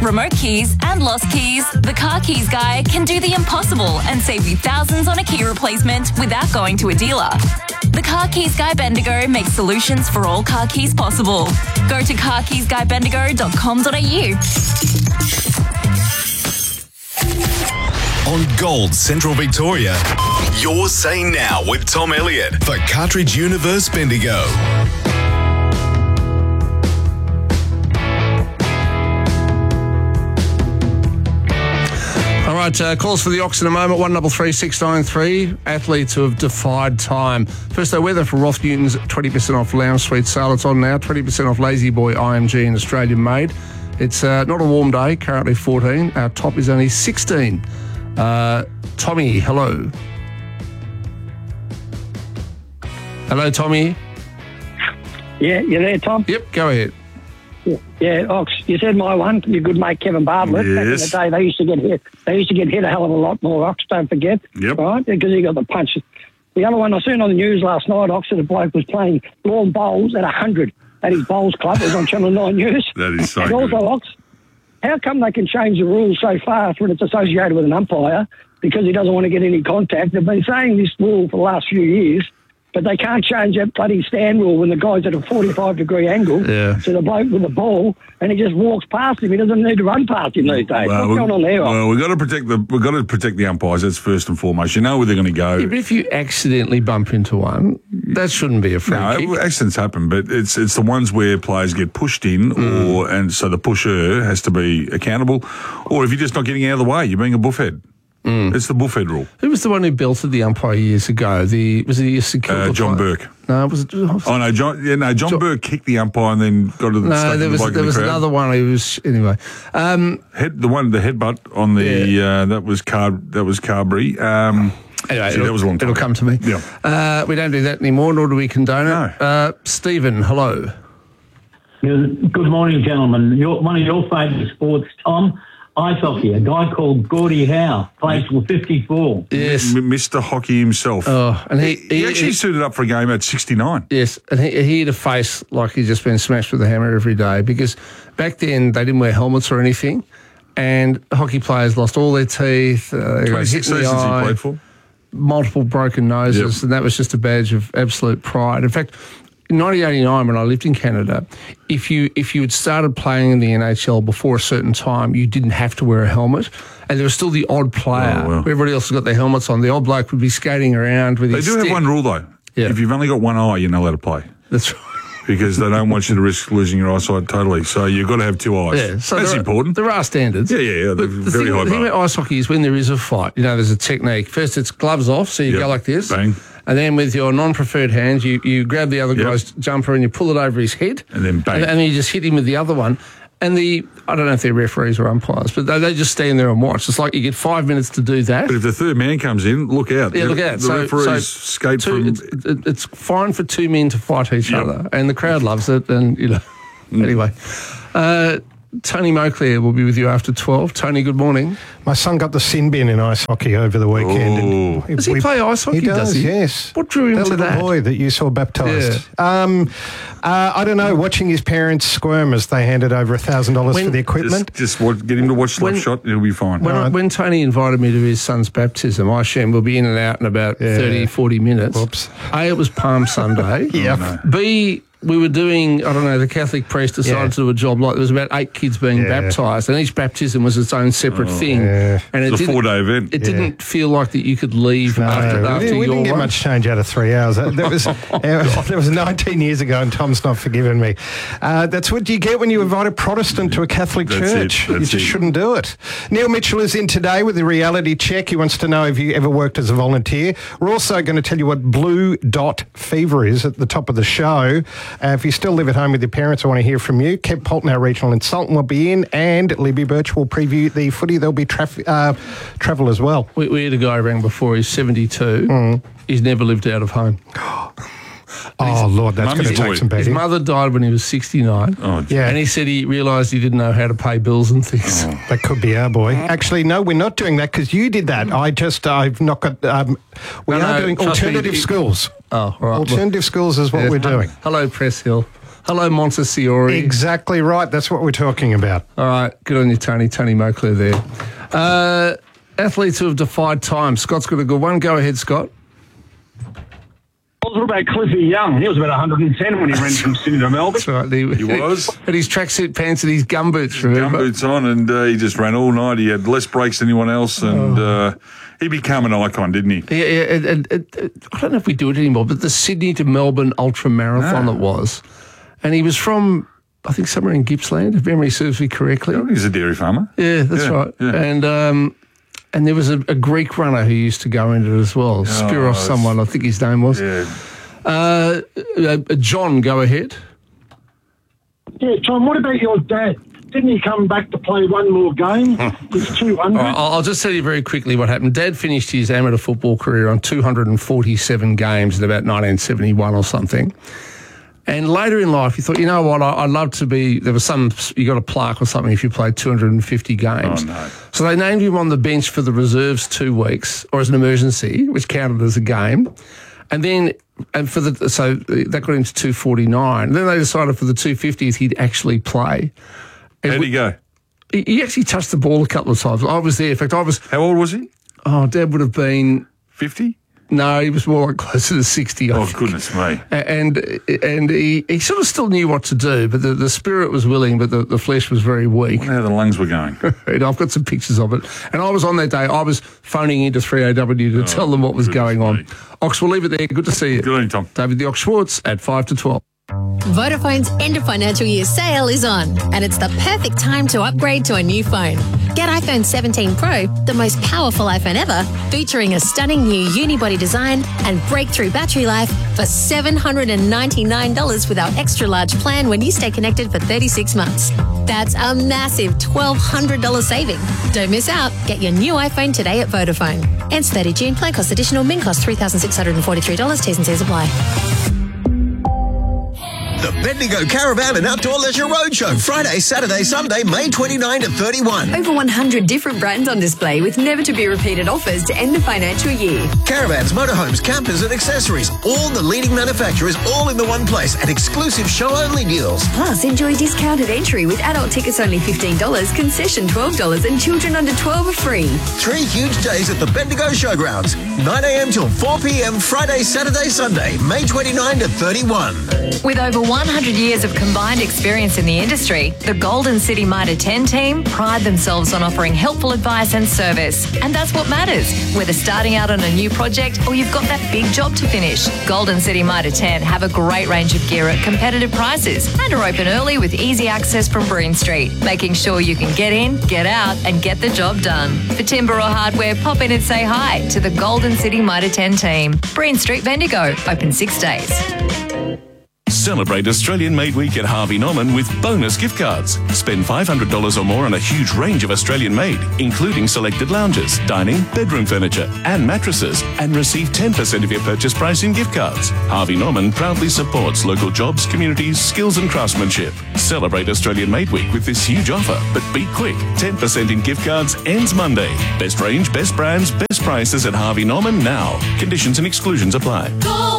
remote keys, and lost keys, the Car Keys guy can do the impossible and save you thousands on a key replacement without going to a dealer. The Car Keys Guy Bendigo makes solutions for all car keys possible. Go to carkeysguybendigo.com.au. On Gold Central Victoria, you're saying now with Tom Elliott for Cartridge Universe Bendigo. All right, calls for the Ox in a moment, 133693. Athletes who have defied time. First day weather for Roth Newton's 20% off lounge suite sale. It's on now, 20% off Lazy Boy IMG and Australian made. It's not a warm day, currently 14. Our top is only 16. Tommy, hello. Hello, Tommy. Yeah, you there, Tom? Yep, go ahead. Yeah, Ox, you said my one, your good mate Kevin Bartlett. Yes. Back in the day, they used to get hit. They used to get hit a hell of a lot more, Ox, don't forget. Yep. Right? Because he got the punch. The other one, I seen on the news last night, Ox, that a bloke was playing lawn bowls at 100 at his bowls club. It was on Channel 9 News. That is so and good. also, Ox, how come they can change the rules so fast when it's associated with an umpire because he doesn't want to get any contact? They've been saying this rule for the last few years, but they can't change that bloody stand rule when the guy's at a 45-degree angle to the bloke with the ball, and he just walks past him. He doesn't need to run past him these days. What's going on there? Well, we've got to protect the umpires. That's first and foremost. You know where they're going to go. Yeah, but if you accidentally bump into one, that shouldn't be a free kick. No, accidents happen, but it's the ones where players get pushed in, and so the pusher has to be accountable. Or if you're just not getting out of the way, you're being a buffhead. It's the buffhead rule. Who was the one who belted the umpire years ago? Was it John Burke. No, was it? Oh no, John Burke kicked the umpire and then got to the. No, there was another one who was anyway. The headbutt on the that was Carberry. Anyway, that was a long time. It'll come to me. Yeah. We don't do that anymore, nor do we condone it. No. Stephen, hello. Good morning, gentlemen. One of your favourite sports, Tom, ice hockey. A guy called Gordie Howe plays for 54. Yes. Mr. Hockey himself. Oh, and he actually suited up for a game at 69. Yes, and he had a face like he'd just been smashed with a hammer every day because back then they didn't wear helmets or anything, and hockey players lost all their teeth. 26 seasons he played for. Multiple broken noses, and that was just a badge of absolute pride. In fact, in 1989, when I lived in Canada, if you had started playing in the NHL before a certain time, you didn't have to wear a helmet, and there was still the odd player. Oh, well. Everybody else has got their helmets on. The odd bloke would be skating around with his They do stick. have one rule though. Yeah. If you've only got one eye, you're not allowed to play. That's right. Because they don't want you to risk losing your eyesight totally. So you've got to have two eyes. Yeah, so that's important. There are standards. Yeah. They're But very high the thing bar. about ice hockey is when there is a fight, there's a technique. First, it's gloves off, so you go like this. Bang. And then with your non-preferred hands, you grab the other guy's jumper and you pull it over his head. And then bang. And then you just hit him with the other one. And I don't know if they're referees or umpires, but they just stand there and watch. It's like you get 5 minutes to do that. But if the third man comes in, look out. Yeah, look out. The referees skate from... It's fine for two men to fight each other, and the crowd loves it. And anyway, Tony Moclair will be with you after 12. Tony, good morning. My son got the sin bin in ice hockey over the weekend. Oh. Does he play ice hockey? He does, yes. What drew him to little that? boy that you saw baptised. Yeah. I don't know, watching his parents squirm as they handed over $1,000 for the equipment. Just get him to watch Slapshot, it'll be fine. When Tony invited me to his son's baptism, I assumed we'll be in and out in about 30, 40 minutes. Whoops. A, it was Palm Sunday. B, we were doing, the Catholic priest decided to do a job like there was about 8 kids being baptised, and each baptism was its own separate thing. Yeah. And It's a 4-day event. It didn't feel like that you could leave after we your didn't get one. much change out of 3 hours. That was 19 years ago, and Tom's not forgiven me. That's what you get when you invite a Protestant to a Catholic church. You just shouldn't do it. Neil Mitchell is in today with a reality check. He wants to know if you ever worked as a volunteer. We're also going to tell you what Blue Dot Fever is at the top of the show. If you still live at home with your parents, I want to hear from you. Kev Polton, our regional consultant, will be in, and Libby Birch will preview the footy. There'll be travel as well. We had a guy rang before, he's 72. He's never lived out of home. Oh, Lord, that's going to take some His beating. mother died when he was 69. Yeah. And he said he realised he didn't know how to pay bills and things. That could be our boy. Actually, no, we're not doing that because you did that. I've not got... we are doing trust me, alternative schools. Oh, all right. Alternative schools is what we're doing. Hello, Press Hill. Hello, Montessori. Exactly right. That's what we're talking about. All right, good on you, Tony. Tony Moclair there. Athletes who have defied time. Scott's got a good one. Go ahead, Scott. What about Cliffy Young? He was about 110 when he ran from Sydney to Melbourne. That's right. He was. Had his tracksuit pants and his gumboots, remember? Gumboots on, and he just ran all night. He had less breaks than anyone else, and he became an icon, didn't he? Yeah, I don't know if we do it anymore, but the Sydney to Melbourne ultra marathon it was. And he was from, I think, somewhere in Gippsland, if memory serves me correctly. Oh, he's a dairy farmer. Yeah, that's right. Yeah. And there was a Greek runner who used to go into it as well. Spiros someone, I think his name was. Yeah. John, go ahead. Yeah, John, what about your dad? Didn't he come back to play one more game? He's 200. I'll just tell you very quickly what happened. Dad finished his amateur football career on 247 games in about 1971 or something. And later in life, he thought, you know what, I'd love to be, there was some, you got a plaque or something if you played 250 games. Oh, no. So they named him on the bench for the reserves 2 weeks, or as an emergency, which counted as a game. And then, so that got him to 249. And then they decided for the 250th he'd actually play. And How'd he go? He actually touched the ball a couple of times. I was there. In fact, How old was he? Dad would have been... 50? No, he was more like closer to 60, I think. Goodness me. And he sort of still knew what to do, but the spirit was willing, but the flesh was very weak. I wonder how the lungs were going. And I've got some pictures of it. And I was on that day, I was phoning into 3AW to tell them what was going on. Ox, we'll leave it there. Good to see you. Good evening, Tom. David the Ox Schwartz at 5 to 12. Vodafone's end of financial year sale is on, and it's the perfect time to upgrade to a new phone. Get iPhone 17 Pro, the most powerful iPhone ever, featuring a stunning new unibody design and breakthrough battery life for $799 with our extra large plan when you stay connected for 36 months. That's a massive $1,200 saving. Don't miss out. Get your new iPhone today at Vodafone. Ends 30 June. Plan cost additional. Min cost $3,643. T's and C's apply. The Bendigo Caravan and Outdoor Leisure Roadshow, Friday, Saturday, Sunday, May 29 to 31. Over 100 different brands on display with never-to-be-repeated offers to end the financial year. Caravans, motorhomes, campers and accessories. All the leading manufacturers, all in the one place at exclusive show-only deals. Plus, enjoy discounted entry with adult tickets only $15, concession $12 and children under 12 are free. 3 huge days at the Bendigo Showgrounds. 9 a.m. till 4 p.m. Friday, Saturday, Sunday, May 29 to 31. With over 100 years of combined experience in the industry, the Golden City Mitre 10 team pride themselves on offering helpful advice and service. And that's what matters, whether starting out on a new project or you've got that big job to finish. Golden City Mitre 10 have a great range of gear at competitive prices and are open early with easy access from Breen Street, making sure you can get in, get out and get the job done. For timber or hardware, pop in and say hi to the Golden City Mitre 10 team. Breen Street, Bendigo, open 6 days. Celebrate Australian-made week at Harvey Norman with bonus gift cards. Spend $500 or more on a huge range of Australian-made, including selected lounges, dining, bedroom furniture and mattresses, and receive 10% of your purchase price in gift cards. Harvey Norman proudly supports local jobs, communities, skills and craftsmanship. Celebrate Australian-made week with this huge offer, but be quick. 10% in gift cards ends Monday. Best range, best brands, best prices at Harvey Norman now. Conditions and exclusions apply.